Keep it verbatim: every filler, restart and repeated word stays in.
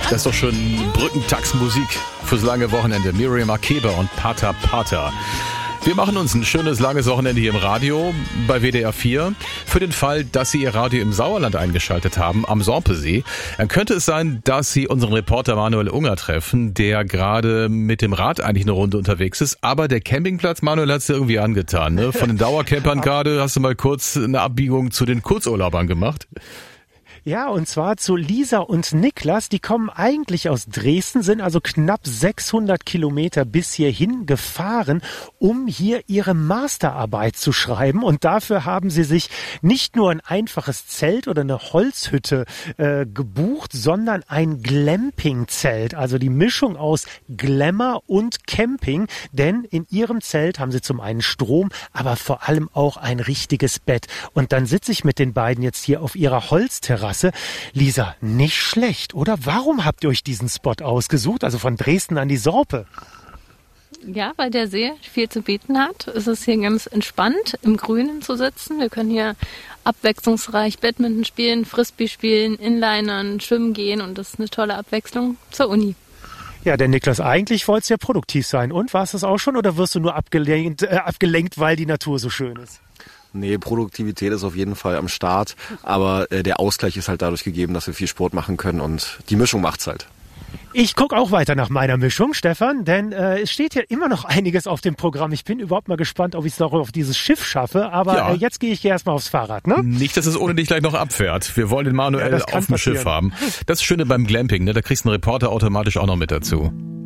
Das ist doch schon Brückentaxmusik fürs lange Wochenende. Miriam Makeba und Pata Pata. Wir machen uns ein schönes, langes Wochenende hier im Radio bei W D R vier. Für den Fall, dass Sie Ihr Radio im Sauerland eingeschaltet haben, am Sorpesee, dann könnte es sein, dass Sie unseren Reporter Manuel Unger treffen, der gerade mit dem Rad eigentlich eine Runde unterwegs ist. Aber der Campingplatz, Manuel, hat es dir irgendwie angetan. Ne? Von den Dauercampern gerade hast du mal kurz eine Abbiegung zu den Kurzurlaubern gemacht. Ja, und zwar zu Lisa und Niklas. Die kommen eigentlich aus Dresden, sind also knapp sechshundert Kilometer bis hierhin gefahren, um hier ihre Masterarbeit zu schreiben. Und dafür haben sie sich nicht nur ein einfaches Zelt oder eine Holzhütte äh, gebucht, sondern ein Glamping-Zelt. Also die Mischung aus Glamour und Camping. Denn in ihrem Zelt haben sie zum einen Strom, aber vor allem auch ein richtiges Bett. Und dann sitze ich mit den beiden jetzt hier auf ihrer Holzterrasse. Lisa, nicht schlecht, oder? Warum habt ihr euch diesen Spot ausgesucht, also von Dresden an die Sorpe? Ja, weil der See viel zu bieten hat. Es ist hier ganz entspannt, im Grünen zu sitzen. Wir können hier abwechslungsreich Badminton spielen, Frisbee spielen, Inlinern, schwimmen gehen und das ist eine tolle Abwechslung zur Uni. Ja, denn Niklas, eigentlich wolltest du ja produktiv sein. Und war es das auch schon oder wirst du nur abgelenkt, äh, abgelenkt, weil die Natur so schön ist? Nee, Produktivität ist auf jeden Fall am Start, aber äh, der Ausgleich ist halt dadurch gegeben, dass wir viel Sport machen können und die Mischung macht's halt. Ich gucke auch weiter nach meiner Mischung, Stefan, denn äh, es steht hier immer noch einiges auf dem Programm. Ich bin überhaupt mal gespannt, ob ich es noch auf dieses Schiff schaffe, aber ja. äh, jetzt gehe ich erstmal aufs Fahrrad, ne? Nicht, dass es ohne dich gleich noch abfährt. Wir wollen den Manuel ja, auf dem Schiff haben. Das Schöne beim Glamping, ne? Da kriegst du einen Reporter automatisch auch noch mit dazu.